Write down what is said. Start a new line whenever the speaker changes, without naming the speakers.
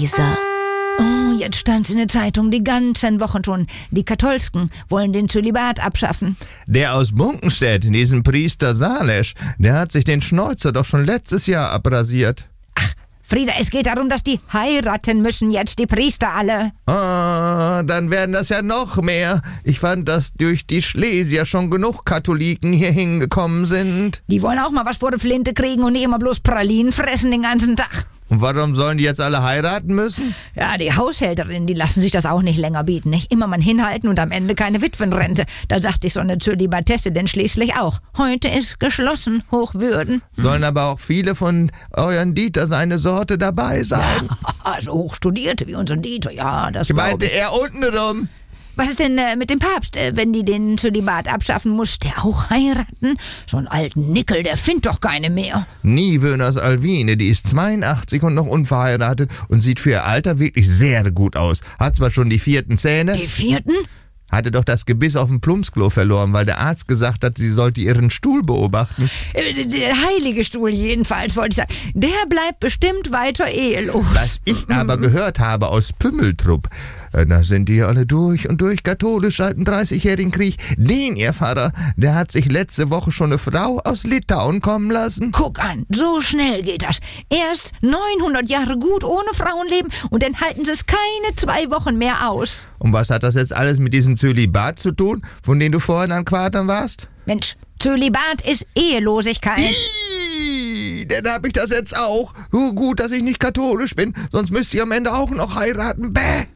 Luise.
Oh, jetzt stand's in der Zeitung die ganzen Wochen schon. Die Katholsken wollen den Zölibat abschaffen.
Der aus Bunkenstedt, diesen Priester Salesch, der hat sich den Schnäuzer doch schon letztes Jahr abrasiert.
Frieda, es geht darum, dass die heiraten müssen jetzt, die Priester alle.
Ah, dann werden das ja noch mehr. Ich fand, dass durch die Schlesier schon genug Katholiken hier hingekommen sind.
Die wollen auch mal was vor der Flinte kriegen und nicht immer bloß Pralinen fressen den ganzen Tag.
Und warum sollen die jetzt alle heiraten müssen?
Ja, die Haushälterinnen, die lassen sich das auch nicht länger bieten. Nicht immer man hinhalten und am Ende keine Witwenrente. Da sagt sich so eine Zölibatesse denn schließlich auch. Heute ist geschlossen, Hochwürden.
Sollen aber auch viele von euren Dieter seine Sorte dabei sein.
Ja, also Hochstudierte wie unser Dieter, ja, das
Ich meinte
glaub ich.
er untenrum.
Was ist denn mit dem Papst, wenn die den Zölibat abschaffen, muss der auch heiraten? So einen alten Nickel, der findet doch keine mehr.
Niewöhners Alwine, die ist 82 und noch unverheiratet und sieht für ihr Alter wirklich sehr gut aus. Hat zwar schon die 4. Zähne,
Die 4.?
hatte doch das Gebiss auf dem Plumpsklo verloren, weil der Arzt gesagt hat, sie sollte ihren Stuhl beobachten.
Der heilige Stuhl jedenfalls, wollte ich sagen. Der bleibt bestimmt weiter ehelos.
Was ich aber gehört habe aus Pümmeltrupp, da sind die alle durch und durch katholisch seit dem 30-jährigen Krieg. Den, ihr Pfarrer, der hat sich letzte Woche schon eine Frau aus Litauen kommen lassen.
Guck an, so schnell geht das. Erst 900 Jahre gut ohne Frauenleben und dann halten sie es keine 2 Wochen mehr aus.
Und was hat das jetzt alles mit diesem Zölibat zu tun, von dem du vorhin an Quartern warst?
Mensch, Zölibat ist Ehelosigkeit.
Dann hab ich das jetzt auch. Gut, dass ich nicht katholisch bin, sonst müsste ich am Ende auch noch heiraten. Bäh!